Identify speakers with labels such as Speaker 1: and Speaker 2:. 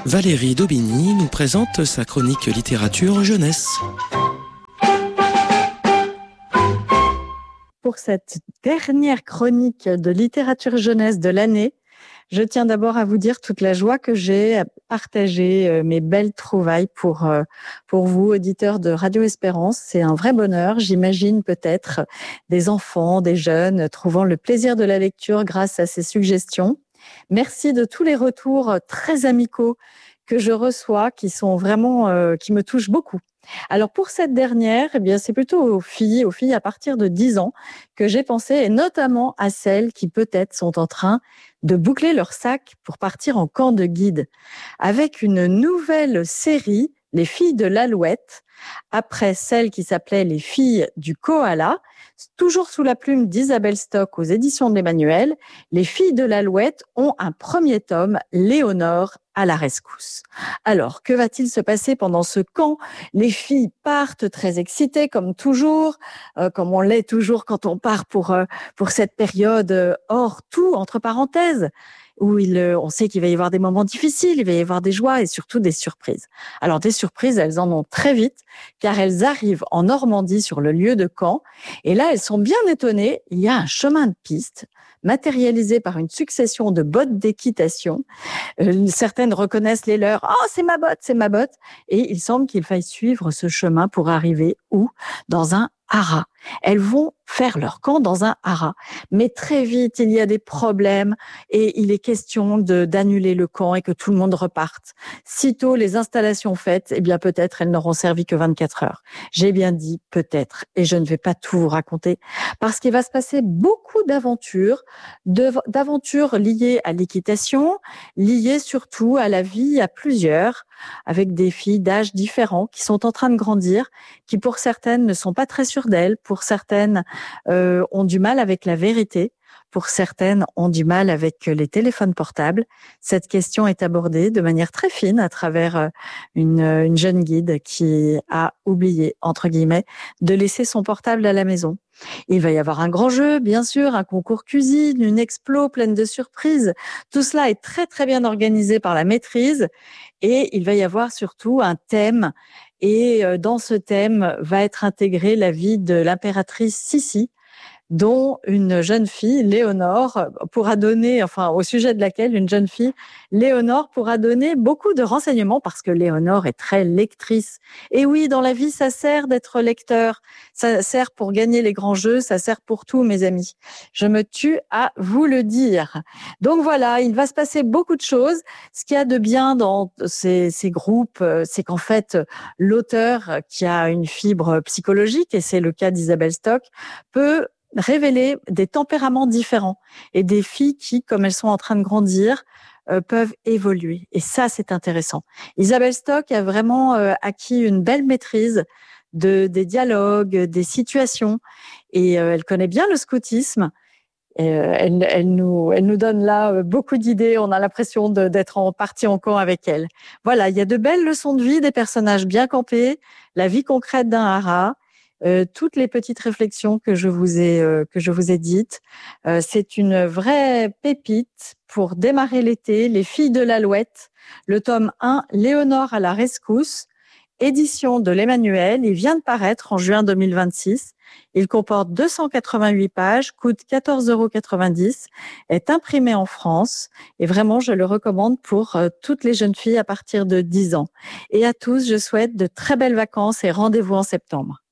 Speaker 1: Valérie Daubigny nous présente sa chronique littérature jeunesse.
Speaker 2: Pour cette dernière chronique de littérature jeunesse de l'année, je tiens d'abord à vous dire toute la joie que j'ai à partager mes belles trouvailles pour vous, auditeurs de Radio Espérance. C'est un vrai bonheur. J'imagine peut-être des enfants, des jeunes trouvant le plaisir de la lecture grâce à ces suggestions. Merci de tous les retours très amicaux que je reçois, qui sont vraiment, qui me touchent beaucoup. Alors pour cette dernière, eh bien c'est plutôt aux filles à partir de 10 ans que j'ai pensé, et notamment à celles qui peut-être sont en train de boucler leur sac pour partir en camp de guide, avec une nouvelle série, Les filles de l'Alouette, après celle qui s'appelait Les filles du koala, toujours sous la plume d'Isabelle Stock aux éditions de l'Emmanuel. Les filles de l'Alouette ont un premier tome, Léonore à la rescousse. Alors, que va-t-il se passer pendant ce camp? Les filles partent très excitées, comme toujours, comme on l'est toujours quand on part pour cette période hors tout, entre parenthèses, où on sait qu'il va y avoir des moments difficiles, il va y avoir des joies et surtout des surprises. Alors, des surprises, elles en ont très vite, car elles arrivent en Normandie sur le lieu de camp. Et là, elles sont bien étonnées. Il y a un chemin de piste matérialisé par une succession de bottes d'équitation. Certaines reconnaissent les leurs. « Oh, c'est ma botte, c'est ma botte !» Et il semble qu'il faille suivre ce chemin pour arriver où? Dans un haras. Elles vont faire leur camp dans un haras. Mais très vite, il y a des problèmes et il est question d'annuler le camp et que tout le monde reparte. Sitôt les installations faites, eh bien peut-être elles n'auront servi que 24 heures. J'ai bien dit peut-être, et je ne vais pas tout vous raconter, parce qu'il va se passer beaucoup d'aventures liées à l'équitation, liées surtout à la vie à plusieurs, avec des filles d'âges différents qui sont en train de grandir, qui pour certaines ne sont pas très sûres d'elles, pour certaines ont du mal avec la vérité, pour certaines ont du mal avec les téléphones portables. Cette question est abordée de manière très fine à travers une jeune guide qui a oublié, entre guillemets, de laisser son portable à la maison. Il va y avoir un grand jeu, bien sûr, un concours cuisine, une explo pleine de surprises. Tout cela est très, très bien organisé par la maîtrise et il va y avoir surtout un thème. Et dans ce thème va être intégrée la vie de l'impératrice Sissi, dont une jeune fille, Léonore, pourra donner, enfin, au sujet de laquelle une jeune fille, Léonore, pourra donner beaucoup de renseignements parce que Léonore est très lectrice. Et oui, dans la vie, ça sert d'être lecteur. Ça sert pour gagner les grands jeux, ça sert pour tout, mes amis. Je me tue à vous le dire. Donc voilà, il va se passer beaucoup de choses. Ce qu'il y a de bien dans ces groupes, c'est qu'en fait, l'auteur, qui a une fibre psychologique, et c'est le cas d'Isabelle Stock, peut révéler des tempéraments différents et des filles qui, comme elles sont en train de grandir, peuvent évoluer. Et ça, c'est intéressant. Isabelle Stock a vraiment acquis une belle maîtrise des dialogues, des situations, et elle connaît bien le scoutisme. Elle nous donne là beaucoup d'idées. On a l'impression d'être partie en camp avec elle. Voilà, il y a de belles leçons de vie, des personnages bien campés, la vie concrète d'un haras. Toutes les petites réflexions que je vous ai dites. C'est une vraie pépite pour démarrer l'été. Les filles de l'Alouette, le tome 1, Léonore à la rescousse, édition de l'Emmanuel. Il vient de paraître en juin 2026. Il comporte 288 pages, coûte 14,90 €, est imprimé en France et vraiment, je le recommande pour toutes les jeunes filles à partir de 10 ans. Et à tous, je souhaite de très belles vacances et rendez-vous en septembre.